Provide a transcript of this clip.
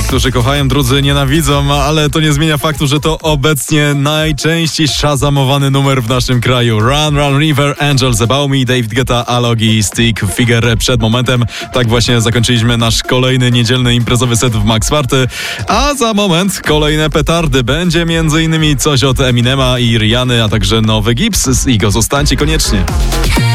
Niektórzy kochają, drudzy nienawidzą, ale to nie zmienia faktu, że to obecnie najczęściej szazamowany numer w naszym kraju. Run, Run River, Angels About Me, David Guetta, Alok i Stick Figure przed momentem. Tak właśnie zakończyliśmy nasz kolejny niedzielny imprezowy set w Max Party. A za moment kolejne petardy. Będzie m.in. coś od Eminema i Rihanny, a także nowy Gips z Igo. Zostańcie koniecznie.